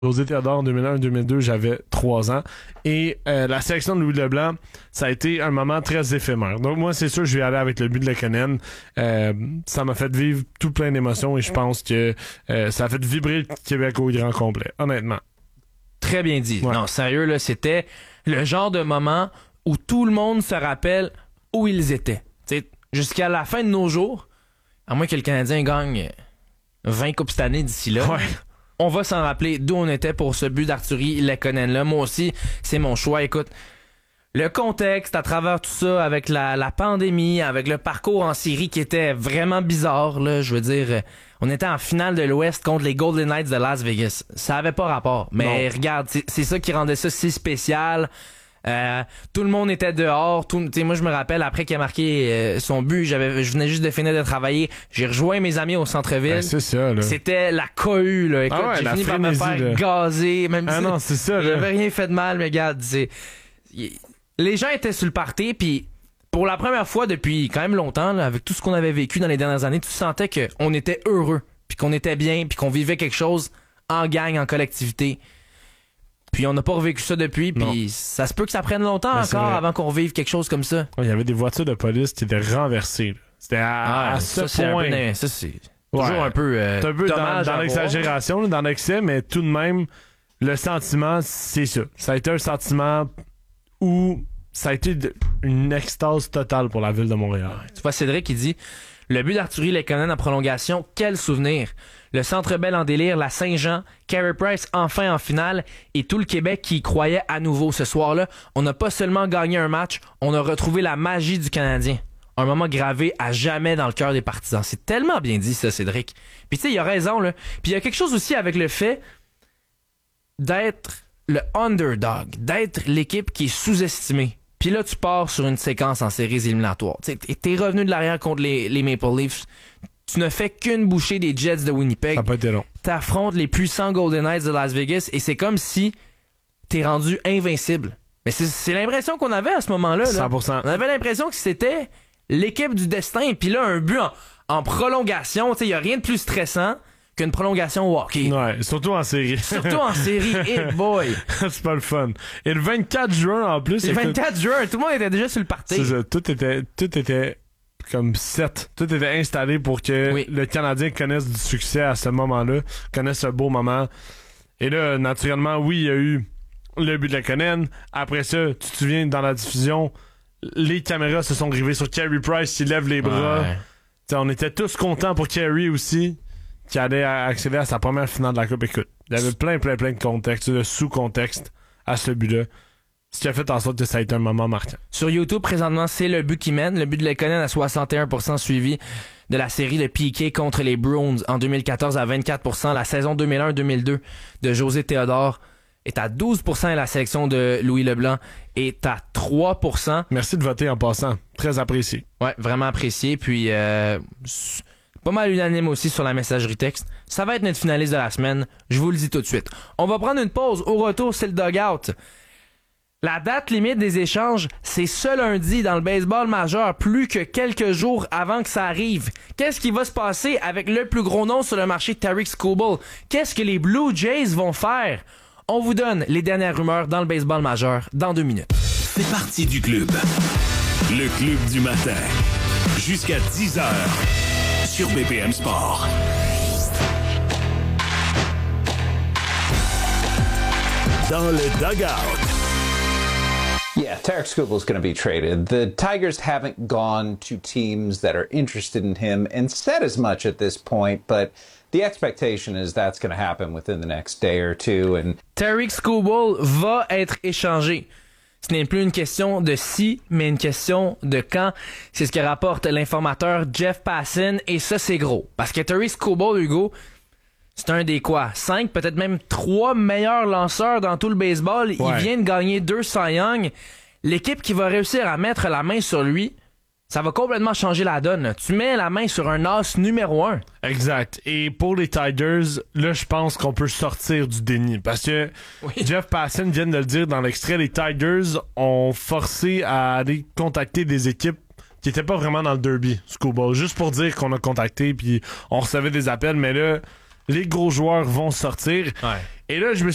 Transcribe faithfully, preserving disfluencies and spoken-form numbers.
José Théodore en deux mille un deux mille deux, j'avais trois ans. Et euh, la sélection de Louis Leblanc, ça a été un moment très éphémère. Donc moi, c'est sûr, je vais aller avec le but de Lekanen. Euh, ça m'a fait vivre tout plein d'émotions et je pense que euh, ça a fait vibrer le Québec au grand complet, honnêtement. Très bien dit. Ouais. Non, sérieux, là, c'était le genre de moment où tout le monde se rappelle où ils étaient. T'sais, jusqu'à la fin de nos jours, à moins que le Canadien gagne vingt coupes cette année d'ici là, Ouais. on va s'en rappeler d'où on était pour ce but d'Arthurie Lekanen-là. Moi aussi, c'est mon choix. Écoute, le contexte à travers tout ça, avec la, la pandémie, avec le parcours en série qui était vraiment bizarre, là, je veux dire, on était en finale de l'Ouest contre les Golden Knights de Las Vegas. Ça avait pas rapport. Mais non. regarde, c'est, c'est ça qui rendait ça si spécial. Euh, tout le monde était dehors. Tout, moi, je me rappelle, après qu'il a marqué euh, son but, j'avais, je venais juste de finir de travailler. J'ai rejoint mes amis au centre-ville. Ben, c'est ça, là. C'était la cohue, là. Écoute, Ah ouais, j'ai la fini par me frénésie, faire là. gazer. Même Ah si non, c'est ça, là. j'avais rien fait de mal, mais regarde, c'est... y- les gens étaient sur le party, puis pour la première fois depuis quand même longtemps, là, avec tout ce qu'on avait vécu dans les dernières années, tu sentais qu'on était heureux, puis qu'on était bien, puis qu'on vivait quelque chose en gang, en collectivité. Puis on n'a pas revécu ça depuis, puis ça se peut que ça prenne longtemps Ben, c'est encore vrai. avant qu'on vive quelque chose comme ça. Il y avait des voitures de police qui étaient renversées, là. C'était à, à ce ça, c'est un point. peu, ça, c'est Ouais. toujours un peu, euh, C'est un peu dans, dommage dans à voir. l'exagération, là, dans l'excès, mais tout de même, le sentiment, c'est ça. Ça a été un sentiment où ça a été de- une extase totale pour la ville de Montréal. Tu vois, Cédric, il dit « Le but d'Arthurie Lekanen en prolongation, quel souvenir! Le Centre Bell en délire, la Saint-Jean, Carey Price enfin en finale et tout le Québec qui y croyait à nouveau ce soir-là. On n'a pas seulement gagné un match, on a retrouvé la magie du Canadien. Un moment gravé à jamais dans le cœur des partisans. » C'est tellement bien dit, ça, Cédric. Puis tu sais, il a raison, là. Puis il y a quelque chose aussi avec le fait d'être le underdog, d'être l'équipe qui est sous-estimée. Puis là, tu pars sur une séquence en séries éliminatoires. Tu sais, t'es revenu de l'arrière contre les, les Maple Leafs. Tu ne fais qu'une bouchée des Jets de Winnipeg. Ça n'a pas été long. T'affrontes les puissants Golden Knights de Las Vegas et c'est comme si t'es rendu invincible. Mais c'est, c'est l'impression qu'on avait à ce moment-là. Là. cent pour cent. On avait l'impression que c'était l'équipe du destin. Puis là, un but en, en prolongation. Il n'y a rien de plus stressant qu'une prolongation au hockey. Ouais, surtout en série. Surtout en série. Hey boy! C'est pas le fun. Et le vingt-quatre juin, en plus... Le écoute, vingt-quatre juin, tout le monde était déjà sur le party. c'est ça, tout était, tout était comme set. Tout était installé pour que Oui. le Canadien connaisse du succès à ce moment-là, connaisse un beau moment. Et là, naturellement, oui, il y a eu le but de Lekanen. Après ça, tu te souviens, dans la diffusion, les caméras se sont rivées sur Carey Price qui lève les bras. Ouais. T'sais, on était tous contents pour Carey aussi, qui allait accéder à sa première finale de la Coupe. Écoute, il y avait plein, plein, plein de contextes, de sous-contexte à ce but-là. Ce qui a fait en sorte que ça a été un moment marquant. Sur YouTube, présentement, c'est le but qui mène. Le but de Lekanen à soixante et un pour cent suivi de la série de Piqué contre les Bruins en deux mille quatorze à vingt-quatre pour cent. La saison deux mille un deux mille deux de José Théodore est à douze pour cent et la sélection de Louis Leblanc est à trois pour cent. Merci de voter en passant. Très apprécié. Ouais, vraiment apprécié. Puis, euh, s- pas mal unanime aussi sur la messagerie texte. Ça va être notre finaliste de la semaine. Je vous le dis tout de suite. On va prendre une pause. Au retour, c'est le dugout. La date limite des échanges, c'est ce lundi dans le baseball majeur, plus que quelques jours avant que ça arrive. Qu'est-ce qui va se passer avec le plus gros nom sur le marché, Tarik Skubal? Qu'est-ce que les Blue Jays vont faire? On vous donne les dernières rumeurs dans le baseball majeur dans deux minutes. C'est parti du club. Le club du matin. Jusqu'à dix heures. Sur B P M Sport. Dans le dugout. Yeah, Tarik Skubal is going to be traded. The Tigers haven't gone to teams that are interested in him and said as much at this point, but the expectation is that's going to happen within the next day or two. And Tarik Skubal va être échangé. Ce n'est plus une question de si, mais une question de quand. C'est ce que rapporte l'informateur Jeff Passan, et ça, c'est gros. Parce que Tarik Skubal, Hugo, c'est un des quoi? Cinq, peut-être même trois meilleurs lanceurs dans tout le baseball. Ouais. Il vient de gagner deux Cy Young. L'équipe qui va réussir à mettre la main sur lui, ça va complètement changer la donne. Là. Tu mets la main sur un as numéro un. Exact. Et pour les Tigers, là, je pense qu'on peut sortir du déni. Parce que Oui. Jeff Passan vient de le dire dans l'extrait, les Tigers ont forcé à aller contacter des équipes qui étaient pas vraiment dans le derby, Skubal. Juste pour dire qu'on a contacté, puis on recevait des appels, mais là, les gros joueurs vont sortir. Ouais. Et là, je me